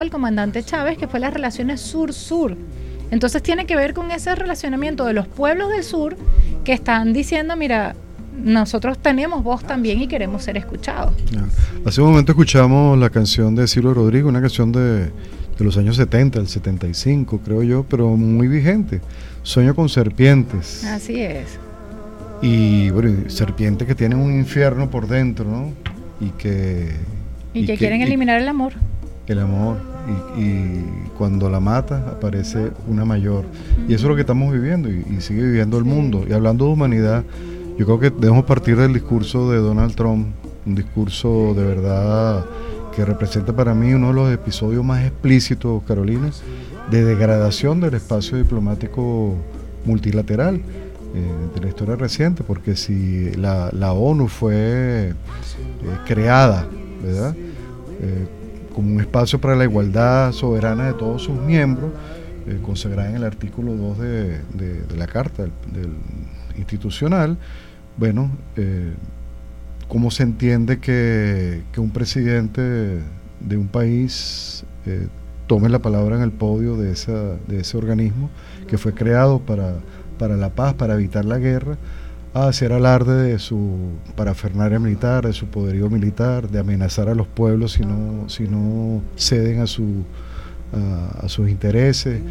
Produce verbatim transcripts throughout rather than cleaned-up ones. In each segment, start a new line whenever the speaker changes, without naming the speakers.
el comandante Chávez, que fue las relaciones sur-sur. Entonces tiene que ver con ese relacionamiento de los pueblos del sur que están diciendo, mira, nosotros tenemos voz también y queremos ser escuchados.
Hace un momento escuchamos la canción de Silvio Rodrigo, una canción de, de los años setenta, el setenta y cinco, creo yo, pero muy vigente. Sueño con serpientes.
Así es.
Y bueno, serpientes que tienen un infierno por dentro, ¿no? Y que...
Y, y que, que quieren y, eliminar el amor.
El amor. Y, y cuando la mata aparece una mayor. Y eso es lo que estamos viviendo y, y sigue viviendo el mundo. Y hablando de humanidad, yo creo que debemos partir del discurso de Donald Trump, un discurso de verdad que representa para mí uno de los episodios más explícitos, Carolina, de degradación del espacio diplomático multilateral eh, de la historia reciente, porque si la, la ONU fue eh, creada, ¿verdad? Eh, como un espacio para la igualdad soberana de todos sus miembros, eh, consagrada en el artículo dos de, de, de la Carta del, del institucional, bueno, eh, ¿cómo se entiende que, que un presidente de un país eh, tome la palabra en el podio de, esa, de ese organismo que fue creado para, para la paz, para evitar la guerra, a hacer alarde de su parafernalia militar, de su poderío militar, de amenazar a los pueblos si no, si no ceden a, su, a, a sus intereses,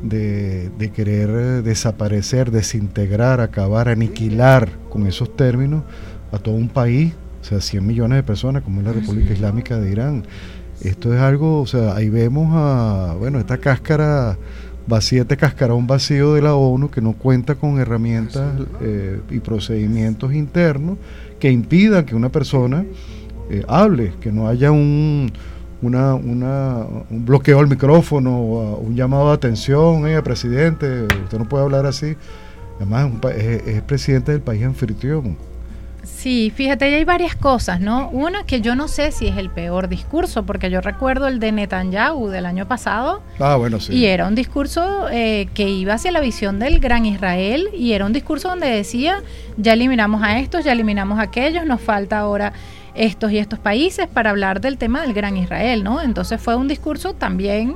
de, de querer desaparecer, desintegrar, acabar, aniquilar con esos términos a todo un país, o sea, cien millones de personas como es la República Islámica de Irán? Esto es algo, o sea, ahí vemos a, bueno, esta cáscara vacía, este cascarón vacío de la ONU que no cuenta con herramientas eh, y procedimientos internos que impidan que una persona eh, hable, que no haya un, una, una, un bloqueo al micrófono, un llamado de atención, eh, presidente, usted no puede hablar así. Además es, un, es, es presidente del país anfitrión.
Sí, fíjate, ahí hay varias cosas, ¿no? Una, que yo no sé si es el peor discurso, porque yo recuerdo el de Netanyahu del año pasado.
Ah, bueno, sí.
Y era un discurso eh, que iba hacia la visión del gran Israel, y era un discurso donde decía, ya eliminamos a estos, ya eliminamos a aquellos, nos falta ahora estos y estos países para hablar del tema del gran Israel, ¿no? Entonces fue un discurso también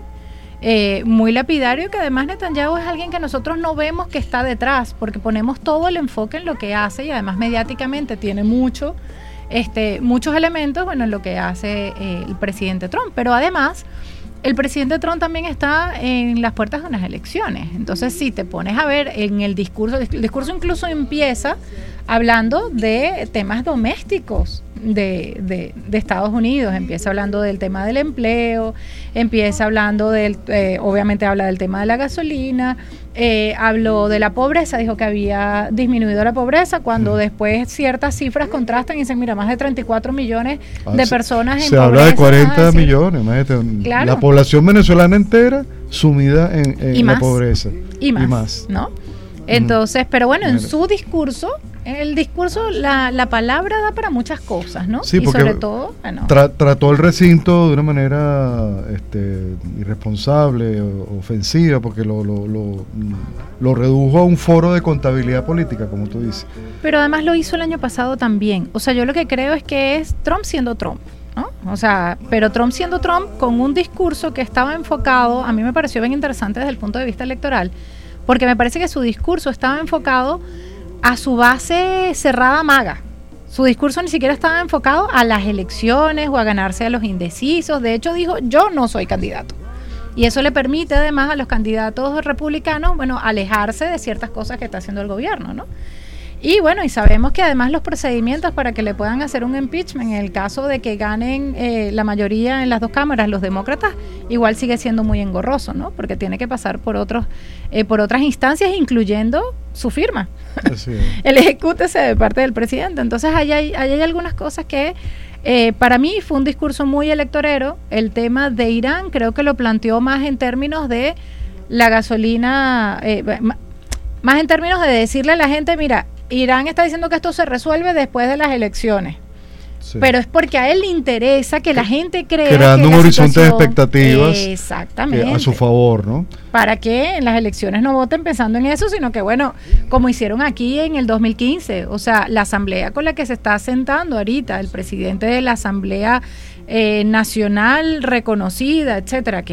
Eh, muy lapidario, que además Netanyahu es alguien que nosotros no vemos que está detrás, porque ponemos todo el enfoque en lo que hace, y además mediáticamente tiene mucho, este, muchos elementos, bueno, en lo que hace eh, el presidente Trump, pero además el presidente Trump también está en las puertas de unas elecciones. Entonces, si te pones a ver en el discurso, el discurso incluso empieza hablando de temas domésticos de, de, de Estados Unidos, empieza hablando del tema del empleo, empieza hablando del, eh, obviamente habla del tema de la gasolina, eh, habló de la pobreza, dijo que había disminuido la pobreza, cuando después ciertas cifras contrastan y dicen, mira, más de treinta y cuatro millones de personas en
pobreza. Se habla de cuarenta millones, imagínate, claro. La población venezolana entera sumida en, en
y
la
más,
pobreza.
Y más, y más. ¿no? Entonces, pero bueno, en su discurso, el discurso, la, la palabra da para muchas cosas, ¿no?
Sí,
y
porque
sobre todo, bueno,
tra trató el recinto de una manera este, irresponsable, ofensiva, porque lo, lo, lo, lo redujo a un foro de contabilidad política, como tú dices.
Pero además lo hizo el año pasado también. O sea, yo lo que creo es que es Trump siendo Trump, ¿no? O sea, pero Trump siendo Trump con un discurso que estaba enfocado, a mí me pareció bien interesante desde el punto de vista electoral, porque me parece que su discurso estaba enfocado a su base cerrada maga. Su discurso ni siquiera estaba enfocado a las elecciones o a ganarse a los indecisos. De hecho, dijo, yo no soy candidato. Y eso le permite además a los candidatos republicanos, bueno, alejarse de ciertas cosas que está haciendo el gobierno, ¿no? Y bueno, y sabemos que además los procedimientos para que le puedan hacer un impeachment en el caso de que ganen eh, la mayoría en las dos cámaras los demócratas, igual sigue siendo muy engorroso, ¿no? Porque tiene que pasar por otros eh, por otras instancias, incluyendo su firma.
Así es.
El ejecútese de parte del presidente. Entonces ahí hay, ahí hay algunas cosas que eh, para mí fue un discurso muy electorero. El tema de Irán creo que lo planteó más en términos de la gasolina, eh, más en términos de decirle a la gente, mira, Irán está diciendo que esto se resuelve después de las elecciones. Sí. Pero es porque a él le interesa que la gente crea
creando
que
un horizonte
situación,
de expectativas
exactamente,
a su favor, ¿no?
Para que en las elecciones no voten pensando en eso, sino que bueno, como hicieron aquí en el dos mil quince, o sea, la asamblea con la que se está sentando ahorita, el presidente de la asamblea eh, nacional reconocida, etcétera, que